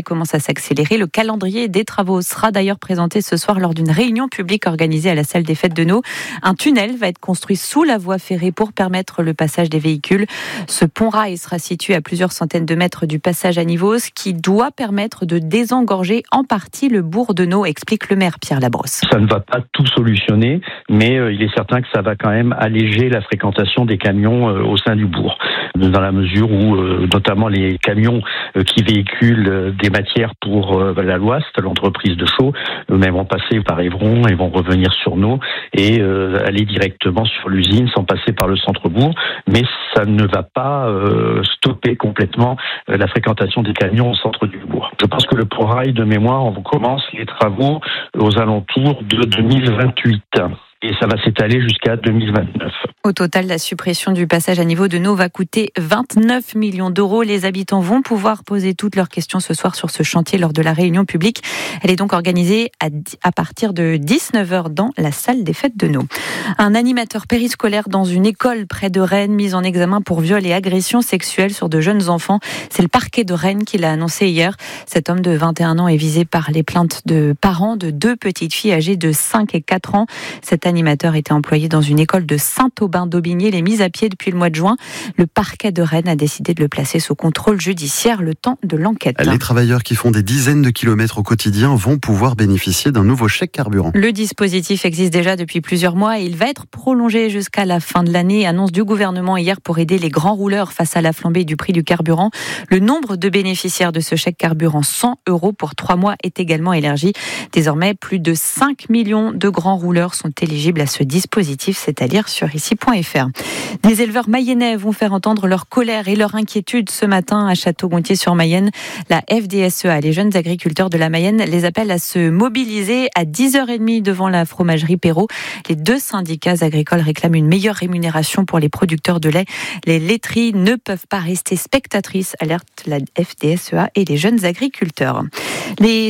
commence à s'accélérer. Le calendrier des travaux sera d'ailleurs présenté ce soir lors d'une réunion publique organisée à la salle des Fêtes de Neau. Un tunnel va être construit sous la voie ferrée pour permettre le passage des véhicules. Ce pont-rail sera situé à plusieurs centaines de mètres du passage à niveau, ce qui doit permettre de désengorger en partie le bourg de Neau, explique le maire Pierre Labrosse. Ça ne va pas tout solutionner, mais il est certain que ça va quand même alléger la fréquentation des camions au sein du bourg, dans la mesure où notamment les camions qui véhiculent des matières pour la Loiste, l'entreprise de Chaux, eux-mêmes vont passer par Évron et vont revenir sur Neau et aller directement sur l'usine sans passer par le centre-bourg, mais ça ne va pas stopper complètement la fréquentation des camions au centre du bourg. Je pense que le pont-rail, de mémoire, on commence les travaux aux alentours de 2028. Et ça va s'étaler jusqu'à 2029. Au total, la suppression du passage à niveau de Neau va coûter 29 millions d'euros. Les habitants vont pouvoir poser toutes leurs questions ce soir sur ce chantier lors de la réunion publique. Elle est donc organisée à partir de 19h dans la salle des Fêtes de Neau. Un animateur périscolaire dans une école près de Rennes, mis en examen pour viol et agression sexuelle sur de jeunes enfants. C'est le parquet de Rennes qui l'a annoncé hier. Cet homme de 21 ans est visé par les plaintes de parents de 2 petites filles âgées de 5 et 4 ans. Cet animateur était employé dans une école de Saint-Aubin-d'Aubigné. Il est mis à pied depuis le mois de juin. Le parquet de Rennes a décidé de le placer sous contrôle judiciaire le temps de l'enquête. Les travailleurs qui font des dizaines de kilomètres au quotidien vont pouvoir bénéficier d'un nouveau chèque carburant. Le dispositif existe déjà depuis plusieurs mois et il va être prolongé jusqu'à la fin de l'année. Annonce du gouvernement hier pour aider les grands rouleurs face à la flambée du prix du carburant. Le nombre de bénéficiaires de ce chèque carburant, 100 € pour 3 mois, est également élargi. Désormais, plus de 5 millions de grands rouleurs sont éligibles à ce dispositif, c'est à dire sur ici.fr. Des éleveurs mayennais vont faire entendre leur colère et leur inquiétude ce matin à Château-Gontier-sur-Mayenne. La FDSEA, les jeunes agriculteurs de la Mayenne, les appelle à se mobiliser à 10h30 devant la fromagerie Perrault. Les 2 syndicats agricoles réclament une meilleure rémunération pour les producteurs de lait. Les laiteries ne peuvent pas rester spectatrices, alerte la FDSEA et les jeunes agriculteurs. Des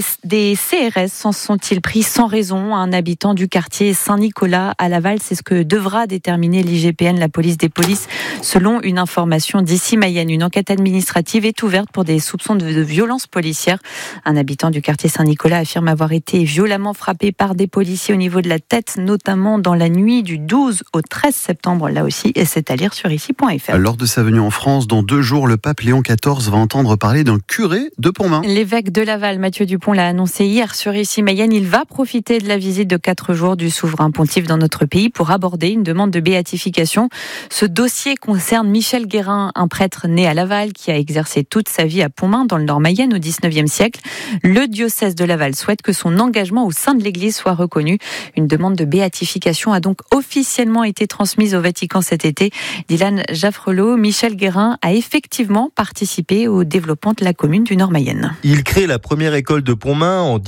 CRS s'en sont-ils pris sans raison? Un habitant du quartier Saint-Nicolas à Laval, c'est ce que devra déterminer l'IGPN, la police des polices, selon une information d'ici Mayenne. Une enquête administrative est ouverte pour des soupçons de violence policière. Un habitant du quartier Saint-Nicolas affirme avoir été violemment frappé par des policiers au niveau de la tête, notamment dans la nuit du 12 au 13 septembre, là aussi, et c'est à lire sur ici.fr. Lors de sa venue en France, dans 2 jours, le pape Léon XIV va entendre parler d'un curé de Pontmain. L'évêque de Laval, Mathieu Dupont, l'a annoncé hier sur ici Mayenne. Il va profiter de la visite de 4 jours du souverain pontife dans notre pays pour aborder une demande de béatification. Ce dossier concerne Michel Guérin, un prêtre né à Laval qui a exercé toute sa vie à Pontmain dans le Nord Mayenne au XIXe siècle. Le diocèse de Laval souhaite que son engagement au sein de l'Église soit reconnu. Une demande de béatification a donc officiellement été transmise au Vatican cet été. Dylan Jaffrelot, Michel Guérin a effectivement participé au développement de la commune du Nord Mayenne. Il crée la première école de Pontmain en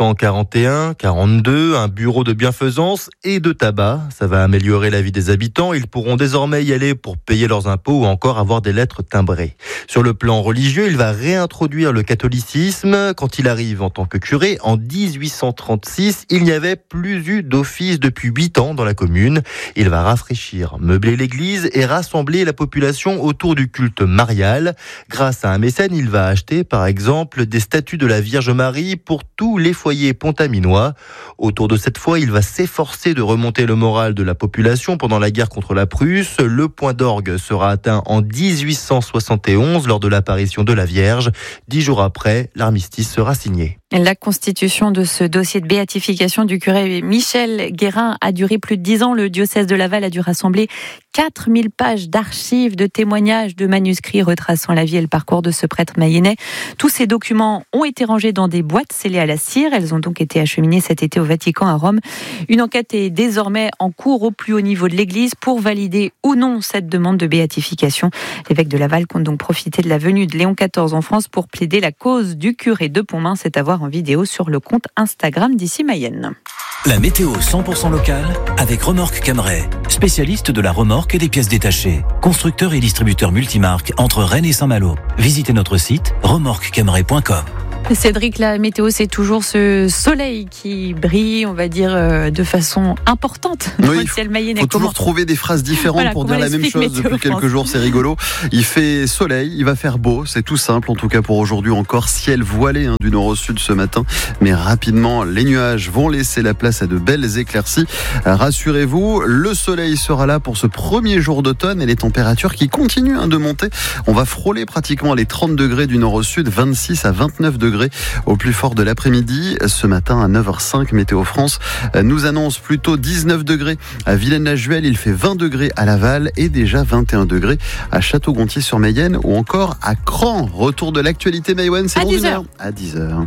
1841-42, un bureau de bienfaisance et de tabac. Ça va améliorer la vie des habitants. Ils pourront désormais y aller pour payer leurs impôts ou encore avoir des lettres timbrées. Sur le plan religieux, il va réintroduire le catholicisme. Quand il arrive en tant que curé, en 1836, il n'y avait plus eu d'office depuis 8 ans dans la commune. Il va rafraîchir, meubler l'église et rassembler la population autour du culte marial. Grâce à un mécène, il va acheter par exemple des statues de la Vierge Marie pour tous les foyers pontaminois. Autour de cette foi, il va s'efforcer de remonter le moral de la population pendant la guerre contre la Prusse. Le point d'orgue sera atteint en 1871 lors de l'apparition de la Vierge. 10 jours après, l'armistice sera signé. La constitution de ce dossier de béatification du curé Michel Guérin a duré plus de 10 ans. Le diocèse de Laval a dû rassembler 4000 pages d'archives, de témoignages, de manuscrits retraçant la vie et le parcours de ce prêtre mayennais. Tous ces documents ont été rangés dans des boîtes scellées à la cire. Elles ont donc été acheminées cet été au Vatican à Rome. Une enquête est désormais en cours au plus haut niveau de l'Église pour valider ou non cette demande de béatification. L'évêque de Laval compte donc profiter de la venue de Léon XIV en France pour plaider la cause du curé de Pontmain. C'est à voir en vidéo sur le compte Instagram d'ici Mayenne. La météo 100% locale avec Remorque Camray, spécialiste de la remorque et des pièces détachées. Constructeur et distributeur multimarque entre Rennes et Saint-Malo. Visitez notre site remorquecamray.com. Cédric, la météo, c'est toujours ce soleil qui brille, on va dire, de façon importante dans le ciel mayennais. Il faut toujours trouver des phrases différentes pour dire la même chose depuis quelques jours, c'est rigolo. Il fait soleil, il va faire beau, c'est tout simple en tout cas pour aujourd'hui encore. Ciel voilé du nord au sud ce matin, mais rapidement les nuages vont laisser la place à de belles éclaircies. Rassurez-vous, le soleil sera là pour ce premier jour d'automne et les températures qui continuent de monter. On va frôler pratiquement les 30 degrés du nord au sud, 26 à 29 degrés au plus fort de l'après-midi. Ce matin à 9h05, Météo France nous annonce plutôt 19 degrés à Villaine-la-Juhel, il fait 20 degrés à Laval et déjà 21 degrés à Château-Gontier-sur-Mayenne ou encore à Cran. Retour de l'actualité Maïwenn, c'est à dans 10h. À 10h.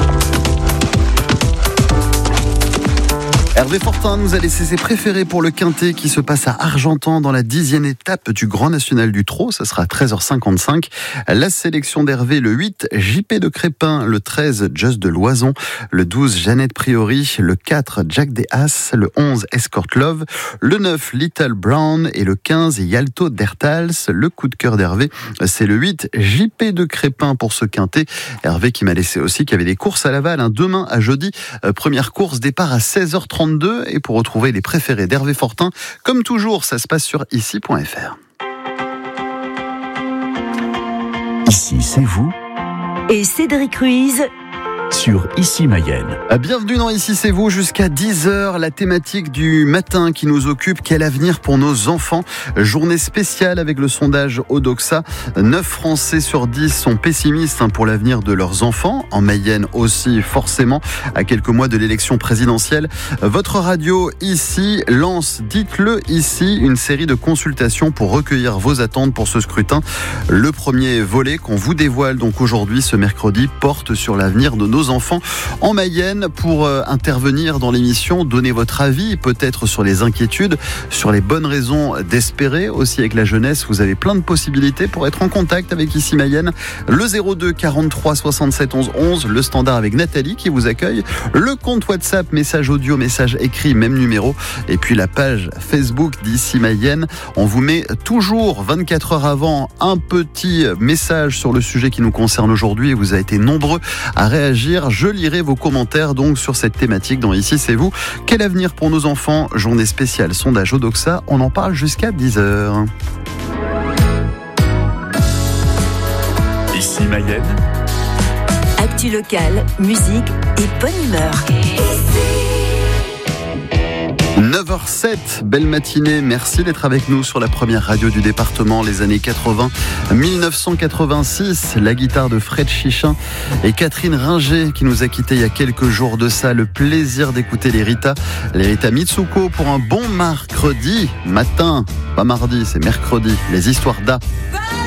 Hervé Fortin nous a laissé ses préférés pour le Quintet qui se passe à Argentan dans la 10e étape du Grand National du Trot. Ça sera à 13h55. La sélection d'Hervé, le 8, JP de Crépin, le 13, Just de Loison, le 12, Jeannette Priori, le 4, Jack des As, le 11, Escort Love, le 9, Little Brown et le 15, Yalto d'Ertals. Le coup de cœur d'Hervé, c'est le 8, JP de Crépin pour ce Quintet. Hervé qui m'a laissé aussi qu'il y avait des courses à Laval demain à jeudi. Première course, départ à 16h32. Et pour retrouver les préférés d'Hervé Fortin, comme toujours, ça se passe sur ici.fr. Ici, c'est vous. Et Cédric Ruiz sur Ici Mayenne. Bienvenue dans Ici c'est vous jusqu'à 10h. La thématique du matin qui nous occupe, quel avenir pour nos enfants? Journée spéciale avec le sondage Odoxa. 9 Français sur 10 sont pessimistes pour l'avenir de leurs enfants. En Mayenne aussi forcément, à quelques mois de l'élection présidentielle. Votre radio Ici lance, dites-le ici, une série de consultations pour recueillir vos attentes pour ce scrutin. Le premier volet qu'on vous dévoile donc aujourd'hui, ce mercredi, porte sur l'avenir de nos enfants en Mayenne. Pour intervenir dans l'émission, donner votre avis, peut-être sur les inquiétudes, sur les bonnes raisons d'espérer. Aussi avec la jeunesse, vous avez plein de possibilités pour être en contact avec Ici Mayenne. Le 02 43 67 11 11, le standard avec Nathalie qui vous accueille, le compte WhatsApp, message audio, message écrit, même numéro, et puis la page Facebook d'Ici Mayenne. On vous met toujours 24 heures avant un petit message sur le sujet qui nous concerne aujourd'hui et vous avez été nombreux à réagir. Je lirai vos commentaires donc sur cette thématique dans Ici c'est vous. Quel avenir pour nos enfants? Journée spéciale sondage Odoxa. On en parle jusqu'à 10h. Ici Mayenne. Actu locale, musique et bonne humeur. 9h07, belle matinée, merci d'être avec nous sur la première radio du département, les années 80, 1986, la guitare de Fred Chichin et Catherine Ringer qui nous a quittés il y a quelques jours de ça. Le plaisir d'écouter les Rita Mitsuko pour un bon mercredi matin, pas mardi, c'est mercredi, les histoires d'A.